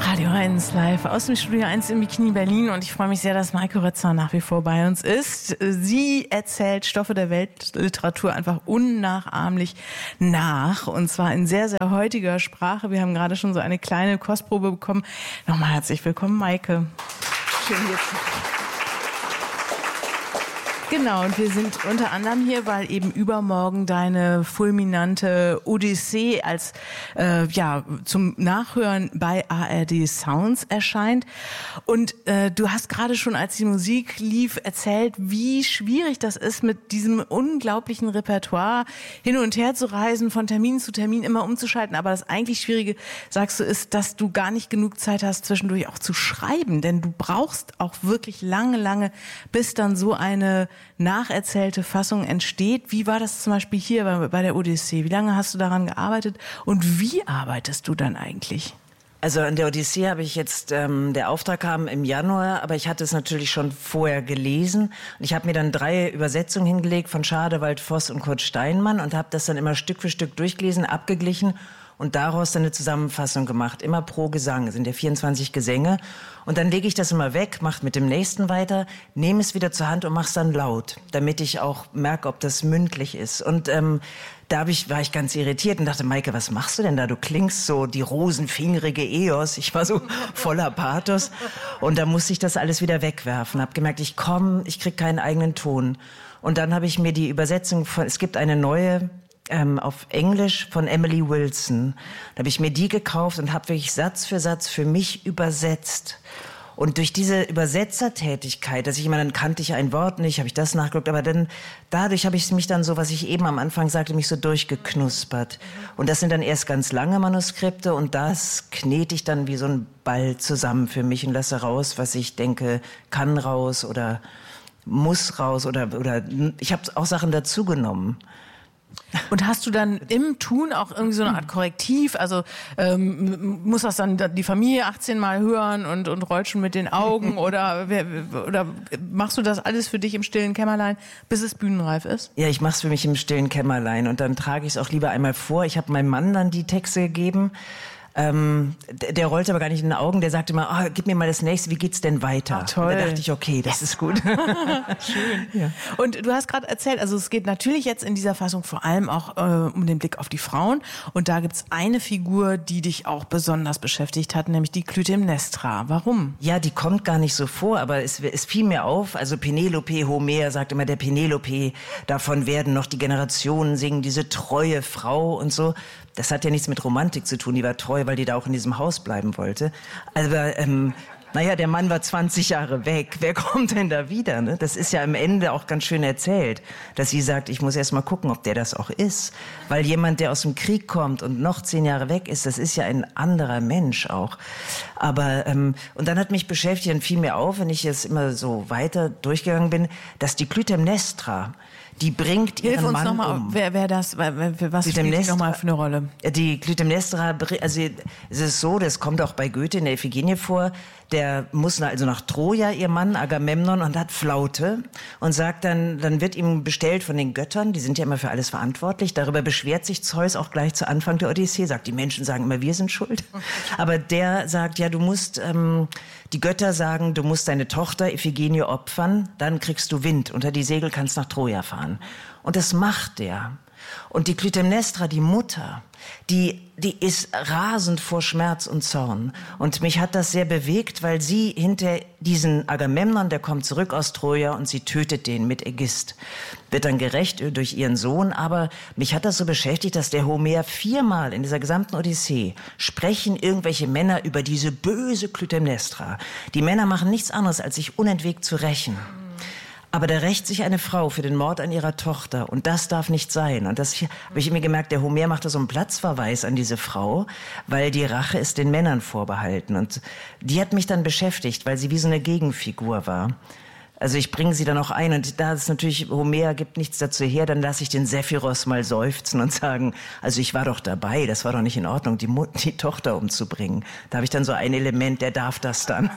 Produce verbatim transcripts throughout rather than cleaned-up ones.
Radio eins live aus dem Studio eins im Bikini Berlin und ich freue mich sehr, dass Maike Rötzner nach wie vor bei uns ist. Sie erzählt Stoffe der Weltliteratur einfach unnachahmlich nach und zwar in sehr, sehr heutiger Sprache. Wir haben gerade schon so eine kleine Kostprobe bekommen. Nochmal herzlich willkommen, Maike. Schön hier zu sein. Genau, und wir sind unter anderem hier, weil eben übermorgen deine fulminante Odyssee als äh, ja zum Nachhören bei A R D Sounds erscheint. Und äh, du hast gerade schon, als die Musik lief, erzählt, wie schwierig das ist, mit diesem unglaublichen Repertoire hin und her zu reisen, von Termin zu Termin immer umzuschalten. Aber das eigentlich Schwierige, sagst du, ist, dass du gar nicht genug Zeit hast, zwischendurch auch zu schreiben. Denn du brauchst auch wirklich lange, lange, bis dann so eine nacherzählte Fassung entsteht. Wie war das zum Beispiel hier bei, bei der Odyssee? Wie lange hast du daran gearbeitet und wie arbeitest du dann eigentlich? Also an der Odyssee habe ich jetzt, ähm, der Auftrag kam im Januar, aber ich hatte es natürlich schon vorher gelesen. Und ich habe mir dann drei Übersetzungen hingelegt von Schadewald, Voss und Kurt Steinmann und habe das dann immer Stück für Stück durchgelesen, abgeglichen und daraus dann eine Zusammenfassung gemacht, immer pro Gesang. Es sind ja vierundzwanzig Gesänge. Und dann lege ich das immer weg, mache mit dem nächsten weiter, nehme es wieder zur Hand und mache es dann laut, damit ich auch merke, ob das mündlich ist. Und ähm, da hab ich, war ich ganz irritiert und dachte, Maike, was machst du denn da? Du klingst so die rosenfingerige Eos. Ich war so voller Pathos. Und da musste ich das alles wieder wegwerfen. Hab gemerkt, ich komme, ich krieg keinen eigenen Ton. Und dann habe ich mir die Übersetzung von, es gibt eine neue Ähm, auf Englisch von Emily Wilson. Da habe ich mir die gekauft und habe wirklich Satz für Satz für mich übersetzt. Und durch diese Übersetzertätigkeit, dass ich immer, dann kannte ich ein Wort nicht, habe ich das nachgeguckt, aber dann, dadurch habe ich mich dann so, was ich eben am Anfang sagte, mich so durchgeknuspert. Und das sind dann erst ganz lange Manuskripte und das knete ich dann wie so ein Ball zusammen für mich und lasse raus, was ich denke, kann raus oder muss raus oder, oder ich habe auch Sachen dazugenommen. Und hast du dann im Tun auch irgendwie so eine Art Korrektiv? Also ähm, muss das dann die Familie achtzehn Mal hören und, und rollt schon mit den Augen? Oder, oder machst du das alles für dich im stillen Kämmerlein, bis es bühnenreif ist? Ja, ich mach's für mich im stillen Kämmerlein und dann trage ich es auch lieber einmal vor. Ich habe meinem Mann dann die Texte gegeben. Ähm, der, der rollte aber gar nicht in den Augen, der sagte immer, oh, gib mir mal das nächste, wie geht's denn weiter? Ach, toll. Und da dachte ich, okay, das ist gut. Schön. Ja. Und du hast gerade erzählt, also es geht natürlich jetzt in dieser Fassung vor allem auch äh, um den Blick auf die Frauen und da gibt's eine Figur, die dich auch besonders beschäftigt hat, nämlich die Clytemnestra. Warum? Ja, die kommt gar nicht so vor, aber es, es fiel mir auf, also Penelope, Homer sagt immer, der Penelope, davon werden noch die Generationen singen, diese treue Frau und so. Das hat ja nichts mit Romantik zu tun, die war treu, weil die da auch in diesem Haus bleiben wollte. Aber, ähm, naja, der Mann war zwanzig Jahre weg, wer kommt denn da wieder? Ne? Das ist ja am Ende auch ganz schön erzählt, dass sie sagt, ich muss erst mal gucken, ob der das auch ist. Weil jemand, der aus dem Krieg kommt und noch zehn Jahre weg ist, das ist ja ein anderer Mensch auch. Aber, ähm, und dann hat mich beschäftigt, dann fiel mir auf, wenn ich jetzt immer so weiter durchgegangen bin, dass die Clytemnestra, die bringt ihren Hilf uns Mann noch mal, um. Wer, wer das, wer, was spielt die nochmal für eine Rolle? Die Clytemnestra, also es ist so, das kommt auch bei Goethe in der Iphigenie vor, der muss also nach Troja, ihr Mann Agamemnon, und hat Flaute und sagt dann, dann wird ihm bestellt von den Göttern, die sind ja immer für alles verantwortlich, darüber beschwert sich Zeus auch gleich zu Anfang der Odyssee, sagt, die Menschen sagen immer, wir sind schuld. Aber der sagt, ja, du musst, ähm, die Götter sagen, du musst deine Tochter Iphigenie opfern, dann kriegst du Wind, unter die Segel kannst nach Troja fahren. Und das macht der. Und die Clytemnestra, die Mutter, die, die ist rasend vor Schmerz und Zorn. Und mich hat das sehr bewegt, weil sie hinter diesen Agamemnon, der kommt zurück aus Troja und sie tötet den mit Ägist. Wird dann gerächt durch ihren Sohn, aber mich hat das so beschäftigt, dass der Homer viermal in dieser gesamten Odyssee sprechen irgendwelche Männer über diese böse Clytemnestra. Die Männer machen nichts anderes, als sich unentwegt zu rächen. Aber da rächt sich eine Frau für den Mord an ihrer Tochter und das darf nicht sein. Und das habe ich immer gemerkt, der Homer macht da so einen Platzverweis an diese Frau, weil die Rache ist den Männern vorbehalten. Und die hat mich dann beschäftigt, weil sie wie so eine Gegenfigur war. Also ich bringe sie dann auch ein und da ist natürlich, Homer gibt nichts dazu her, dann lasse ich den Sephiros mal seufzen und sagen, also ich war doch dabei, das war doch nicht in Ordnung, die, Mut, die Tochter umzubringen. Da habe ich dann so ein Element, der darf das dann.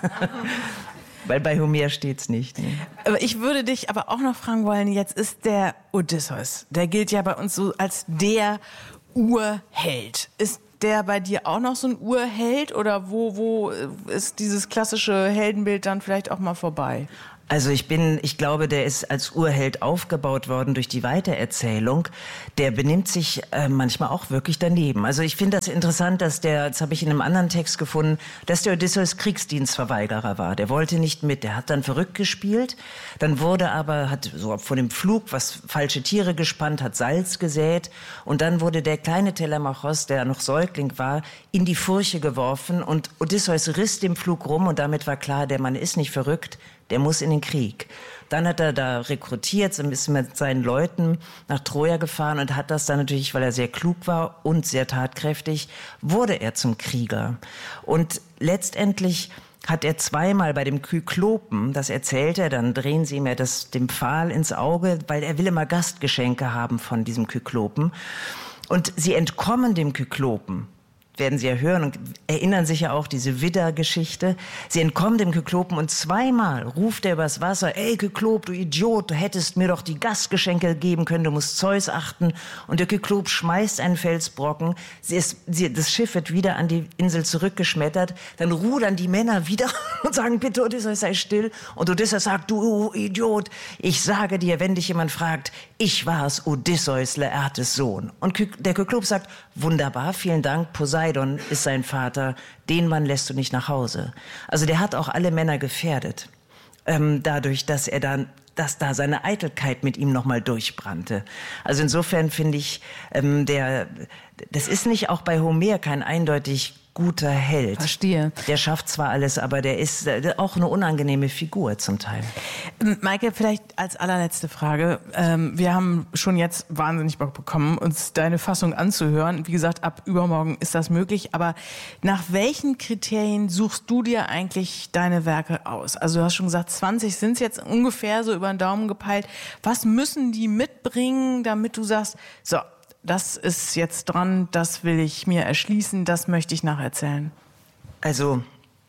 Weil bei Homer steht's nicht. Ne? Aber ich würde dich aber auch noch fragen wollen, jetzt ist der Odysseus, der gilt ja bei uns so als der Urheld. Ist der bei dir auch noch so ein Urheld oder wo, wo ist dieses klassische Heldenbild dann vielleicht auch mal vorbei? Also ich bin, ich glaube, der ist als Urheld aufgebaut worden durch die Weitererzählung. Der benimmt sich äh, manchmal auch wirklich daneben. Also ich finde das interessant, dass der, das habe ich in einem anderen Text gefunden, dass der Odysseus Kriegsdienstverweigerer war. Der wollte nicht mit, der hat dann verrückt gespielt. Dann wurde aber, hat so vor dem Flug was falsche Tiere gespannt, hat Salz gesät. Und dann wurde der kleine Telemachos, der noch Säugling war, in die Furche geworfen. Und Odysseus riss dem Flug rum und damit war klar, der Mann ist nicht verrückt. Der muss in den Krieg. Dann hat er da rekrutiert, ist mit seinen Leuten nach Troja gefahren und hat das dann natürlich, weil er sehr klug war und sehr tatkräftig, wurde er zum Krieger. Und letztendlich hat er zweimal bei dem Kyklopen, das erzählt er, dann drehen sie ihm ja das, dem Pfahl ins Auge, weil er will immer Gastgeschenke haben von diesem Kyklopen. Und sie entkommen dem Kyklopen. Werden Sie ja hören und erinnern sich ja auch diese Widder-Geschichte. Sie entkommen dem Kyklopen und zweimal ruft er übers Wasser, ey Kyklop, du Idiot, du hättest mir doch die Gastgeschenke geben können, du musst Zeus achten. Und der Kyklop schmeißt einen Felsbrocken, sie ist, sie, das Schiff wird wieder an die Insel zurückgeschmettert, dann rudern die Männer wieder und sagen, bitte Odysseus, sei still. Und Odysseus sagt, du Idiot, ich sage dir, wenn dich jemand fragt, ich war's, Odysseus, Laertes Sohn. Und der Kyklop sagt, wunderbar, vielen Dank, Poseidon ist sein Vater, den Mann lässt du nicht nach Hause. Also der hat auch alle Männer gefährdet, ähm, dadurch, dass er dann, dass da seine Eitelkeit mit ihm nochmal durchbrannte. Also insofern finde ich, ähm, der, das ist nicht auch bei Homer kein eindeutig guter Held. Verstehe. Der schafft zwar alles, aber der ist auch eine unangenehme Figur zum Teil. Maike, vielleicht als allerletzte Frage. Wir haben schon jetzt wahnsinnig Bock bekommen, uns deine Fassung anzuhören. Wie gesagt, ab übermorgen ist das möglich. Aber nach welchen Kriterien suchst du dir eigentlich deine Werke aus? Also du hast schon gesagt, zwanzig sind es jetzt ungefähr so über den Daumen gepeilt. Was müssen die mitbringen, damit du sagst, so, das ist jetzt dran, das will ich mir erschließen, das möchte ich nacherzählen? Also,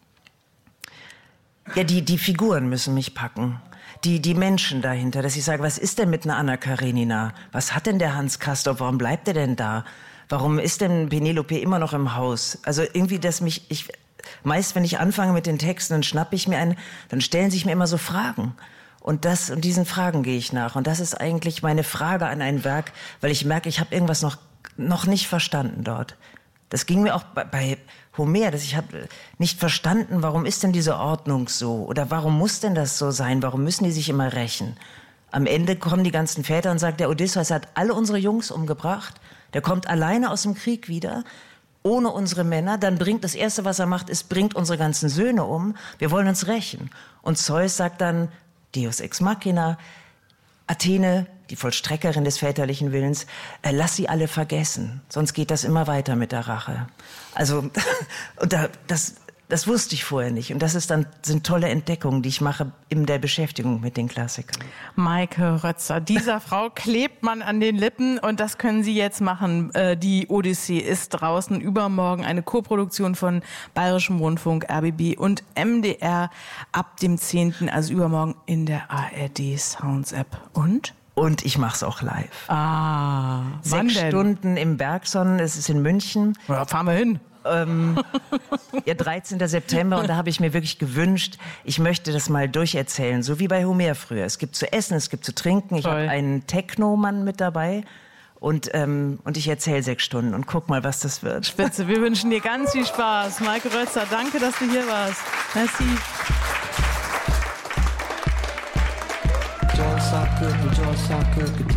ja, die, die Figuren müssen mich packen. Die, die Menschen dahinter, dass ich sage, was ist denn mit einer Anna Karenina? Was hat denn der Hans Castorp? Warum bleibt er denn da? Warum ist denn Penelope immer noch im Haus? Also irgendwie, dass mich, ich, meist wenn ich anfange mit den Texten, dann schnappe ich mir einen, dann stellen sich mir immer so Fragen. Und das, und diesen Fragen gehe ich nach. Und das ist eigentlich meine Frage an ein Werk, weil ich merke, ich habe irgendwas noch, noch nicht verstanden dort. Das ging mir auch bei, bei Homer, dass ich habe nicht verstanden, warum ist denn diese Ordnung so? Oder warum muss denn das so sein? Warum müssen die sich immer rächen? Am Ende kommen die ganzen Väter und sagen, der Odysseus hat alle unsere Jungs umgebracht. Der kommt alleine aus dem Krieg wieder, ohne unsere Männer. Dann bringt das Erste, was er macht, ist, bringt unsere ganzen Söhne um. Wir wollen uns rächen. Und Zeus sagt dann, Deus ex machina, Athene, die Vollstreckerin des väterlichen Willens, äh, lass sie alle vergessen, sonst geht das immer weiter mit der Rache. Also, und da, das, das wusste ich vorher nicht. Und das ist dann, sind tolle Entdeckungen, die ich mache in der Beschäftigung mit den Klassikern. Maike Rötzer, dieser Frau klebt man an den Lippen und das können Sie jetzt machen. Die Odyssee ist draußen, übermorgen eine Koproduktion von Bayerischem Rundfunk, R B B und M D R ab dem zehnten, also übermorgen in der A R D Sounds App. Und? Und ich mache es auch live. Ah, wann Sechs denn? Stunden im Bergson, es ist in München. Ja, fahren wir hin. Ähm, ja, dreizehnten September und da habe ich mir wirklich gewünscht, ich möchte das mal durcherzählen, so wie bei Homer früher. Es gibt zu essen, es gibt zu trinken. Ich habe einen Techno-Mann mit dabei und, ähm, und ich erzähle sechs Stunden und guck mal, was das wird. Spitze, wir wünschen dir ganz viel Spaß. Maike Rötzer, danke, dass du hier warst. Merci.